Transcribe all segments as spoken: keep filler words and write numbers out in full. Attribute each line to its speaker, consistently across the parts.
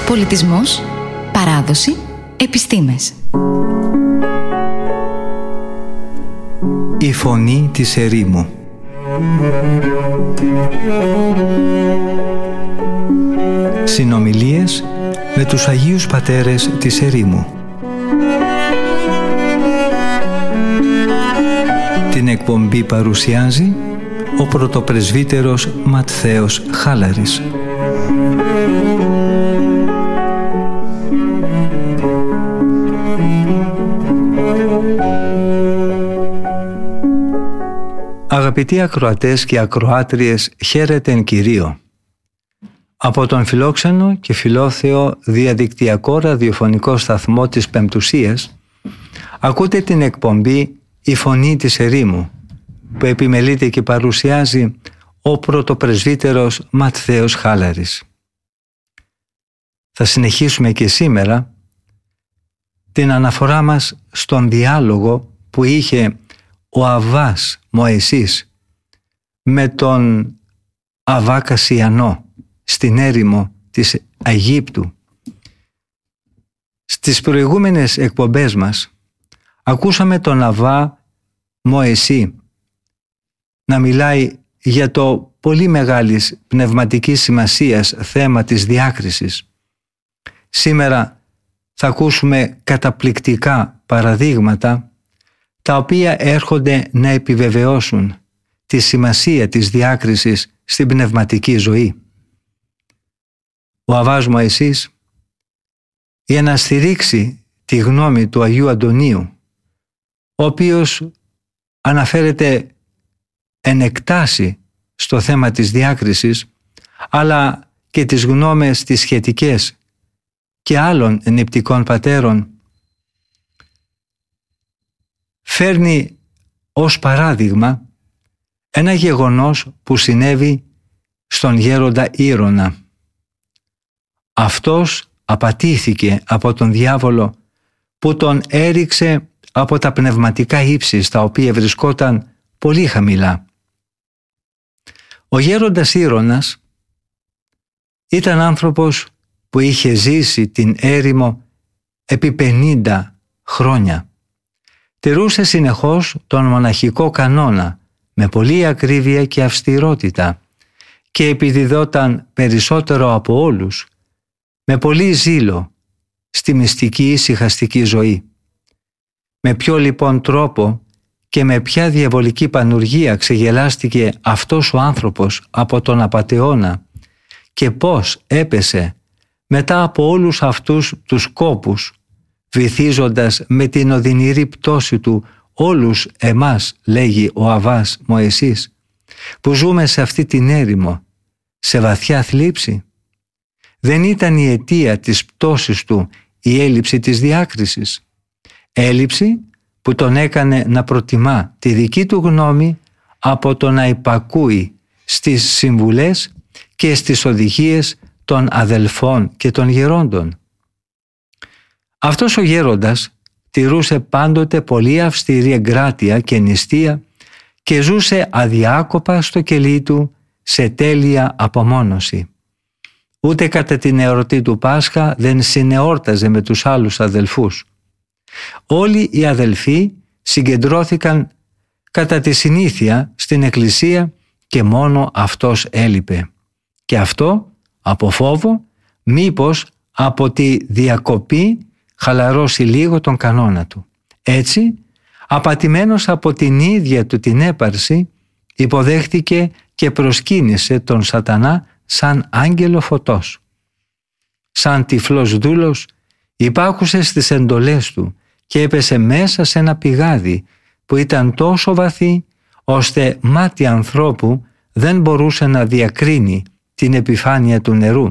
Speaker 1: Πολιτισμός, παράδοση, επιστήμες.
Speaker 2: Η φωνή της ερήμου. Συνομιλίες με τους Αγίους Πατέρες της ερήμου. Την εκπομπή παρουσιάζει ο πρωτοπρεσβύτερος Ματθαίος Χάλαρης. Αγαπητοί ακροατές και ακροάτριες, χαίρετεν Κυρίω. Από τον φιλόξενο και φιλόθεο διαδικτυακό ραδιοφωνικό σταθμό της Πεμπτουσίας ακούτε την εκπομπή «Η Φωνή της Ερήμου», που επιμελείται και παρουσιάζει ο πρωτοπρεσβύτερος Ματθαίος Χάλαρης. Θα συνεχίσουμε και σήμερα την αναφορά μας στον διάλογο που είχε ο Αββάς Μωυσής με τον Αββά Κασιανό στην έρημο της Αιγύπτου. Στις προηγούμενες εκπομπές μας ακούσαμε τον Αββά Μωυσή να μιλάει για το πολύ μεγάλης πνευματικής σημασίας θέμα της διάκρισης. Σήμερα θα ακούσουμε καταπληκτικά παραδείγματα τα οποία έρχονται να επιβεβαιώσουν τη σημασία της διάκρισης στην πνευματική ζωή. Ο Αββάς Μωυσής, για να στηρίξει τη γνώμη του Αγίου Αντωνίου, ο οποίος αναφέρεται εν εκτάσει στο θέμα της διάκρισης, αλλά και τις γνώμες τις σχετικές και άλλων νηπτικών πατέρων, φέρνει ως παράδειγμα ένα γεγονός που συνέβη στον γέροντα Ήρωνα. Αυτός απατήθηκε από τον διάβολο που τον έριξε από τα πνευματικά ύψη στα οποία βρισκόταν πολύ χαμηλά. Ο γέροντας Ήρωνας ήταν άνθρωπος που είχε ζήσει την έρημο επί πενήντα χρόνια. Τηρούσε συνεχώς τον μοναχικό κανόνα με πολλή ακρίβεια και αυστηρότητα και επιδιδόταν περισσότερο από όλους με πολύ ζήλο στη μυστική ησυχαστική ζωή. Με ποιο λοιπόν τρόπο και με ποια διαβολική πανουργία ξεγελάστηκε αυτός ο άνθρωπος από τον απατεώνα και πώς έπεσε μετά από όλους αυτούς τους κόπους, βυθίζοντας με την οδυνηρή πτώση του όλους εμάς, λέγει ο Αββάς Μωυσής, που ζούμε σε αυτή την έρημο, σε βαθιά θλίψη. Δεν ήταν η αιτία της πτώσης του η έλλειψη της διάκρισης. Έλλειψη που τον έκανε να προτιμά τη δική του γνώμη από το να υπακούει στις συμβουλές και στις οδηγίες των αδελφών και των γερόντων. Αυτός ο γέροντας τηρούσε πάντοτε πολύ αυστηρή εγκράτεια και νηστεία και ζούσε αδιάκοπα στο κελί του σε τέλεια απομόνωση. Ούτε κατά την εορτή του Πάσχα δεν συνεόρταζε με τους άλλους αδελφούς. Όλοι οι αδελφοί συγκεντρώθηκαν κατά τη συνήθεια στην εκκλησία και μόνο αυτός έλειπε. Και αυτό από φόβο μήπως από τη διακοπή χαλαρώσει λίγο τον κανόνα του. Έτσι, απατημένος από την ίδια του την έπαρση, υποδέχτηκε και προσκύνησε τον σατανά σαν άγγελο φωτός. Σαν τυφλός δούλος υπάκουσε στις εντολές του και έπεσε μέσα σε ένα πηγάδι που ήταν τόσο βαθύ ώστε μάτι ανθρώπου δεν μπορούσε να διακρίνει την επιφάνεια του νερού.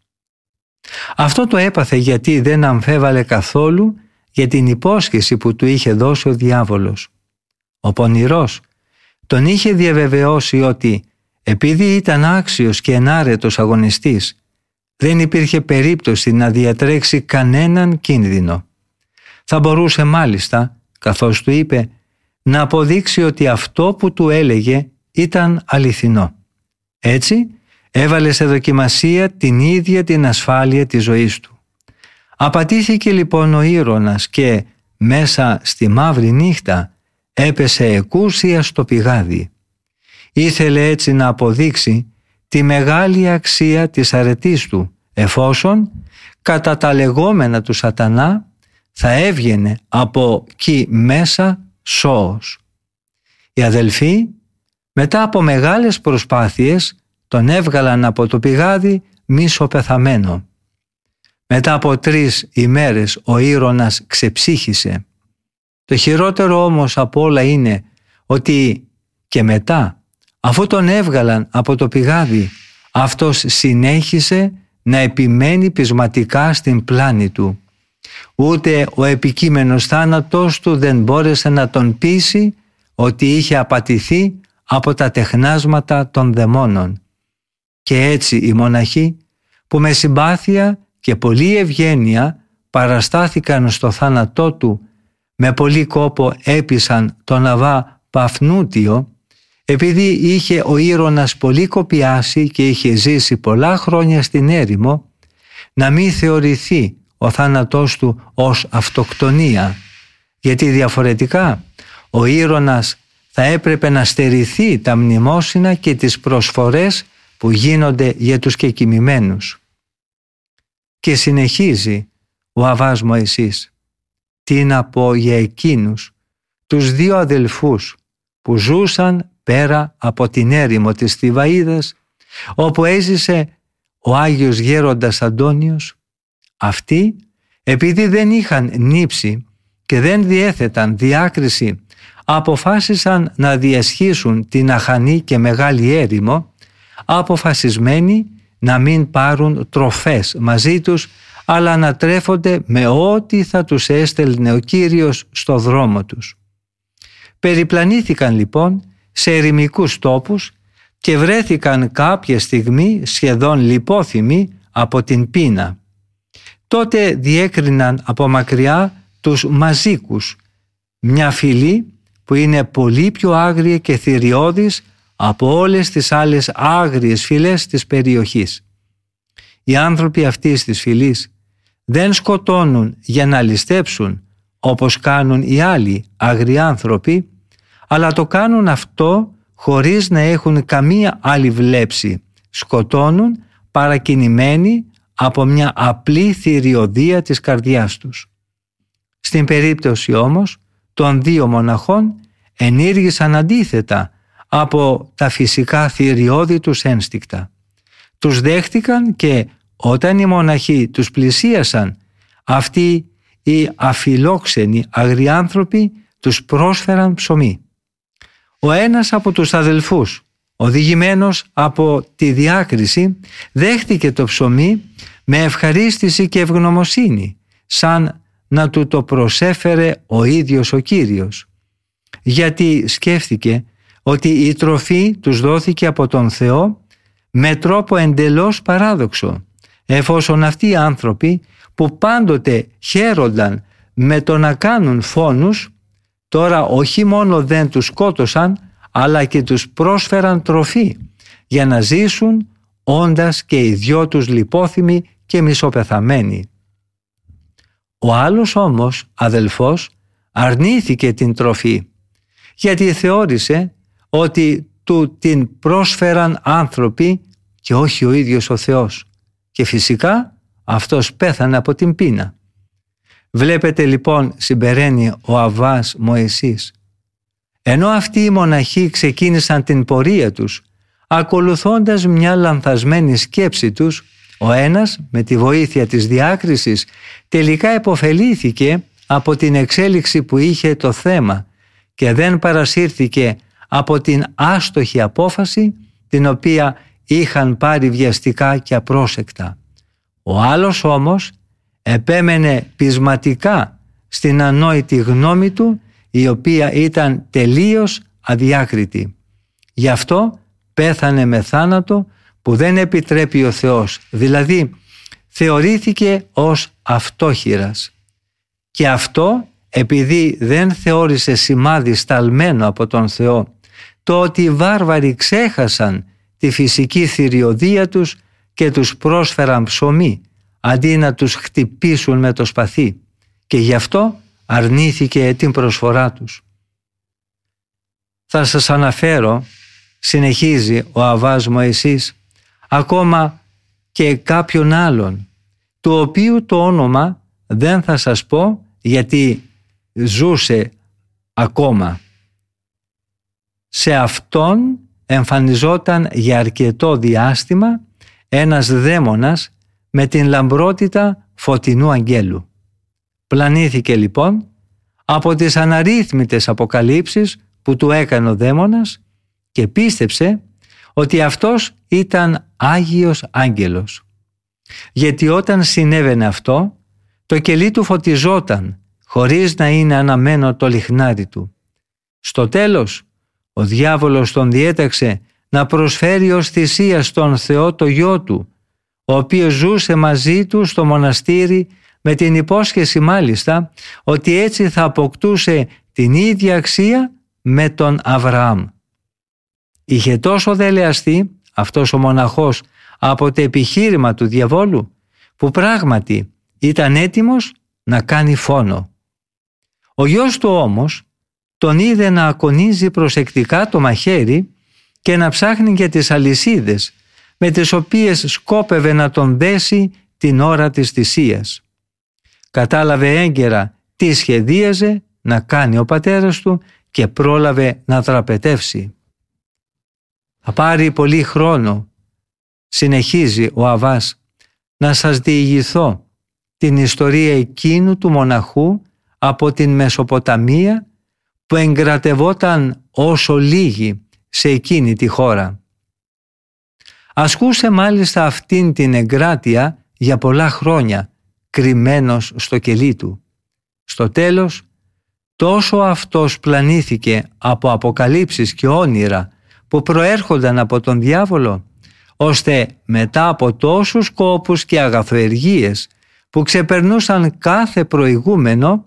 Speaker 2: Αυτό το έπαθε γιατί δεν αμφέβαλε καθόλου για την υπόσχεση που του είχε δώσει ο διάβολος. Ο πονηρός τον είχε διαβεβαιώσει ότι επειδή ήταν άξιος και ενάρετος αγωνιστής, δεν υπήρχε περίπτωση να διατρέξει κανέναν κίνδυνο. Θα μπορούσε μάλιστα, καθώς του είπε, να αποδείξει ότι αυτό που του έλεγε ήταν αληθινό. Έτσι έβαλε σε δοκιμασία την ίδια την ασφάλεια της ζωής του. Απατήθηκε λοιπόν ο Ήρωνας και μέσα στη μαύρη νύχτα έπεσε εκούσια στο πηγάδι. Ήθελε έτσι να αποδείξει τη μεγάλη αξία της αρετής του, εφόσον κατά τα λεγόμενα του σατανά θα έβγαινε από εκεί μέσα σώος. Οι αδελφοί μετά από μεγάλες προσπάθειες τον έβγαλαν από το πηγάδι μισοπεθαμένο. Μετά από τρεις ημέρες ο Ήρωνας ξεψύχησε. Το χειρότερο όμως από όλα είναι ότι και μετά, αφού τον έβγαλαν από το πηγάδι, αυτός συνέχισε να επιμένει πεισματικά στην πλάνη του. Ούτε ο επικείμενος θάνατος του δεν μπόρεσε να τον πείσει ότι είχε απατηθεί από τα τεχνάσματα των δαιμόνων. Και έτσι οι μοναχοί που με συμπάθεια και πολλή ευγένεια παραστάθηκαν στο θάνατό του, με πολύ κόπο έπεισαν τον Αβά Παφνούτιο, επειδή είχε ο Ήρωνας πολύ κοπιάσει και είχε ζήσει πολλά χρόνια στην έρημο, να μην θεωρηθεί ο θάνατός του ως αυτοκτονία, γιατί διαφορετικά ο Ήρωνας θα έπρεπε να στερηθεί τα μνημόσυνα και τις προσφορές που γίνονται για τους κεκοιμημένους. Και συνεχίζει ο Αββάς Μωυσής: τι να πω για εκείνους τους δύο αδελφούς που ζούσαν πέρα από την έρημο της Θηβαΐδας, όπου έζησε ο Άγιος Γέροντας Αντώνιος. Αυτοί, επειδή δεν είχαν νύψει και δεν διέθεταν διάκριση, αποφάσισαν να διασχίσουν την αχανή και μεγάλη έρημο, αποφασισμένοι να μην πάρουν τροφές μαζί τους, αλλά να τρέφονται με ό,τι θα τους έστελνε ο Κύριος στο δρόμο τους. Περιπλανήθηκαν λοιπόν σε ερημικούς τόπους και βρέθηκαν κάποια στιγμή σχεδόν λιπόθυμοι από την πείνα. Τότε διέκριναν από μακριά τους Μαζίκους, μια φυλή που είναι πολύ πιο άγρια και θηριώδης από όλες τις άλλες άγριες φυλές της περιοχής. Οι άνθρωποι αυτής της φυλής δεν σκοτώνουν για να ληστέψουν όπως κάνουν οι άλλοι άγριοι άνθρωποι, αλλά το κάνουν αυτό χωρίς να έχουν καμία άλλη βλέψη. Σκοτώνουν παρακινημένοι από μια απλή θηριωδία της καρδιάς τους. Στην περίπτωση όμως των δύο μοναχών ενήργησαν αντίθετα από τα φυσικά θηριώδη τους ένστικτα. Τους δέχτηκαν και όταν οι μοναχοί τους πλησίασαν, αυτοί οι αφιλόξενοι αγριάνθρωποι τους πρόσφεραν ψωμί. Ο ένας από τους αδελφούς, οδηγημένος από τη διάκριση, δέχτηκε το ψωμί με ευχαρίστηση και ευγνωμοσύνη, σαν να του το προσέφερε ο ίδιος ο Κύριος. Γιατί σκέφτηκε ότι η τροφή τους δόθηκε από τον Θεό με τρόπο εντελώς παράδοξο, εφόσον αυτοί οι άνθρωποι που πάντοτε χαίρονταν με το να κάνουν φόνους, τώρα όχι μόνο δεν τους σκότωσαν, αλλά και τους πρόσφεραν τροφή για να ζήσουν, όντας και οι δυο τους λιπόθυμοι και μισοπεθαμένοι. Ο άλλος όμως αδελφός αρνήθηκε την τροφή, γιατί θεώρησε ότι του την πρόσφεραν άνθρωποι και όχι ο ίδιος ο Θεός, και φυσικά αυτός πέθανε από την πείνα. Βλέπετε λοιπόν, συμπεραίνει ο Αββάς Μωυσής, ενώ αυτοί οι μοναχοί ξεκίνησαν την πορεία τους ακολουθώντας μια λανθασμένη σκέψη τους, ο ένας με τη βοήθεια της διάκρισης τελικά επωφελήθηκε από την εξέλιξη που είχε το θέμα και δεν παρασύρθηκε από την άστοχη απόφαση την οποία είχαν πάρει βιαστικά και απρόσεκτα. Ο άλλος όμως επέμενε πεισματικά στην ανόητη γνώμη του, η οποία ήταν τελείως αδιάκριτη. Γι' αυτό πέθανε με θάνατο που δεν επιτρέπει ο Θεός, δηλαδή θεωρήθηκε ως αυτόχειρας. Και αυτό επειδή δεν θεώρησε σημάδι σταλμένο από τον Θεό το ότι οι βάρβαροι ξέχασαν τη φυσική θηριωδία τους και τους πρόσφεραν ψωμί αντί να τους χτυπήσουν με το σπαθί, και γι' αυτό αρνήθηκε την προσφορά τους. Θα σας αναφέρω, συνεχίζει ο Αββάς Μωυσής, ακόμα και κάποιον άλλον, του οποίου το όνομα δεν θα σας πω γιατί ζούσε ακόμα. Σε αυτόν εμφανιζόταν για αρκετό διάστημα ένας δαίμονας με την λαμπρότητα φωτεινού αγγέλου. Πλανήθηκε λοιπόν από τις αναρρύθμιτες αποκαλύψεις που του έκανε ο δαίμονας και πίστεψε ότι αυτός ήταν Άγιος Άγγελος. Γιατί όταν συνέβαινε αυτό, το κελί του φωτιζόταν χωρίς να είναι αναμένο το λιχνάρι του. Στο τέλος, ο διάβολος τον διέταξε να προσφέρει ως θυσία στον Θεό το γιο του, ο οποίος ζούσε μαζί του στο μοναστήρι με την υπόσχεση μάλιστα ότι έτσι θα αποκτούσε την ίδια αξία με τον Αβραάμ. Είχε τόσο δελεαστεί αυτός ο μοναχός από το επιχείρημα του διαβόλου που πράγματι ήταν έτοιμος να κάνει φόνο. Ο γιος του όμως τον είδε να ακονίζει προσεκτικά το μαχαίρι και να ψάχνει για τις αλυσίδες με τις οποίες σκόπευε να τον δέσει την ώρα της θυσίας. Κατάλαβε έγκαιρα τι σχεδίαζε να κάνει ο πατέρας του και πρόλαβε να δραπετεύσει. Θα πάρει πολύ χρόνο, συνεχίζει ο Αββάς, να σας διηγηθώ την ιστορία εκείνου του μοναχού από την Μεσοποταμία που εγκρατευόταν όσο λίγοι σε εκείνη τη χώρα. Ασκούσε μάλιστα αυτήν την εγκράτεια για πολλά χρόνια, κρυμμένος στο κελί του. Στο τέλος, τόσο αυτός πλανήθηκε από αποκαλύψεις και όνειρα που προέρχονταν από τον διάβολο, ώστε μετά από τόσους κόπους και αγαθοεργίες που ξεπερνούσαν κάθε προηγούμενο,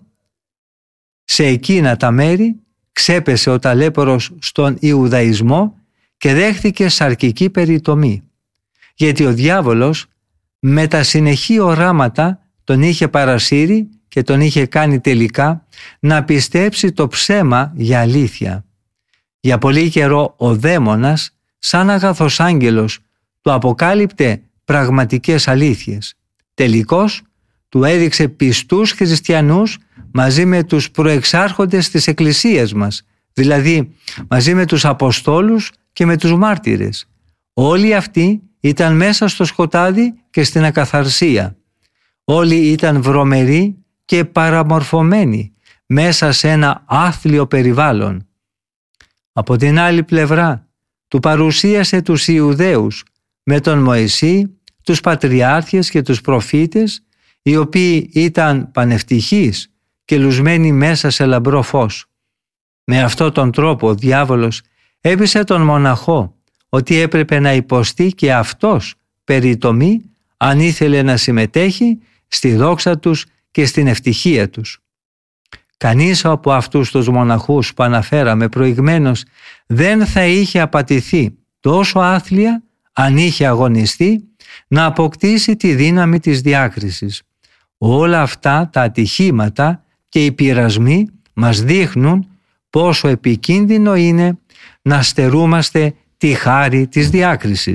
Speaker 2: σε εκείνα τα μέρη ξέπεσε ο ταλέπορος στον Ιουδαϊσμό και δέχθηκε σαρκική περιτομή, γιατί ο διάβολος με τα συνεχή οράματα τον είχε παρασύρει και τον είχε κάνει τελικά να πιστέψει το ψέμα για αλήθεια. Για πολύ καιρό ο δαίμονας, σαν αγαθός άγγελος, του αποκάλυπτε πραγματικές αλήθειες. Τελικώς του έδειξε πιστούς χριστιανούς μαζί με τους προεξάρχοντες της Εκκλησίας μας, δηλαδή μαζί με τους Αποστόλους και με τους μάρτυρες. Όλοι αυτοί ήταν μέσα στο σκοτάδι και στην ακαθαρσία. Όλοι ήταν βρωμεροί και παραμορφωμένοι μέσα σε ένα άθλιο περιβάλλον. Από την άλλη πλευρά του παρουσίασε τους Ιουδαίους με τον Μωυσή, τους πατριάρχες και τους προφήτες, οι οποίοι ήταν πανευτυχείς και λουσμένοι μέσα σε λαμπρό φως. Με αυτόν τον τρόπο ο διάβολος έπεισε τον μοναχό ότι έπρεπε να υποστεί και αυτός περιτομή αν ήθελε να συμμετέχει στη δόξα τους και στην ευτυχία τους. Κανείς από αυτούς τους μοναχούς που αναφέραμε προηγμένως δεν θα είχε απατηθεί τόσο άθλια αν είχε αγωνιστεί να αποκτήσει τη δύναμη της διάκρισης. Όλα αυτά τα ατυχήματα και οι πειρασμοί μας δείχνουν πόσο επικίνδυνο είναι να στερούμαστε τη χάρη της διάκρισης.